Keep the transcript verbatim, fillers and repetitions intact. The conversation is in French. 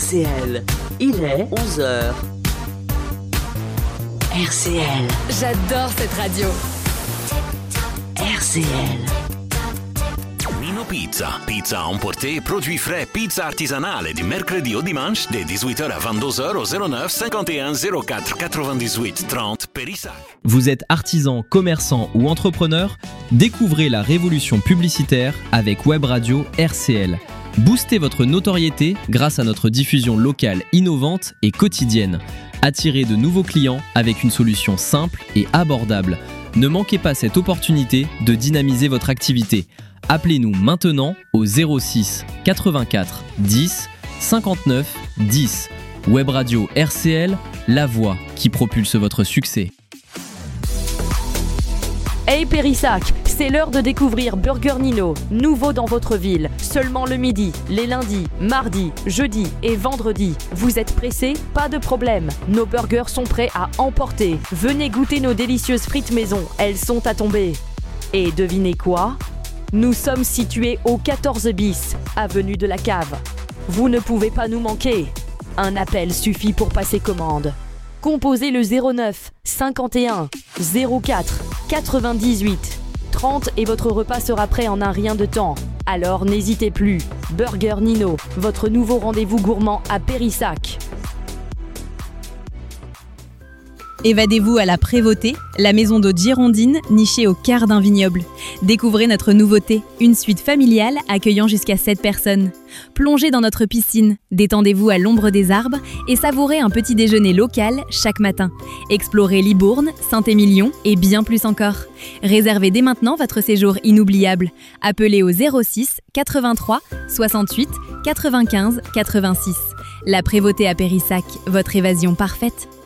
C L. Il est onze heures. R C L. J'adore cette radio. R C L. Mino Pizza. Pizza à emporter, produits frais, pizza artisanale du mercredi au dimanche de dix-huit heures à vingt-deux heures au zéro neuf cinquante et un zéro quatre quatre-vingt-dix-huit trente Périssac. Vous êtes artisan, commerçant ou entrepreneur? Découvrez la révolution publicitaire avec Web Radio R C L. Boostez votre notoriété grâce à notre diffusion locale innovante et quotidienne. Attirez de nouveaux clients avec une solution simple et abordable. Ne manquez pas cette opportunité de dynamiser votre activité. Appelez-nous maintenant au zéro six quatre-vingt-quatre dix cinquante-neuf dix. Web Radio R C L, la voix qui propulse votre succès. Hey Périssac, c'est l'heure de découvrir Burger Nino, nouveau dans votre ville, seulement le midi, les lundis, mardis, jeudis et vendredis. Vous êtes pressés? Pas de problème, nos burgers sont prêts à emporter. Venez goûter nos délicieuses frites maison, elles sont à tomber. Et devinez quoi? Nous sommes situés au quatorze bis, avenue de la Cave. Vous ne pouvez pas nous manquer. Un appel suffit pour passer commande. Composez le zéro neuf cinquante et un zéro quatre quatre-vingt-dix-huit trente et votre repas sera prêt en un rien de temps. Alors n'hésitez plus. Burger Nino, votre nouveau rendez-vous gourmand à Périssac. Évadez-vous à la Prévôté, la maison d'hôte girondine nichée au quart d'un vignoble. Découvrez notre nouveauté, une suite familiale accueillant jusqu'à sept personnes. Plongez dans notre piscine, détendez-vous à l'ombre des arbres et savourez un petit déjeuner local chaque matin. Explorez Libourne, Saint-Émilion et bien plus encore. Réservez dès maintenant votre séjour inoubliable. Appelez au zéro six quatre-vingt-trois soixante-huit quatre-vingt-quinze quatre-vingt-six. La Prévôté à Périssac, votre évasion parfaite.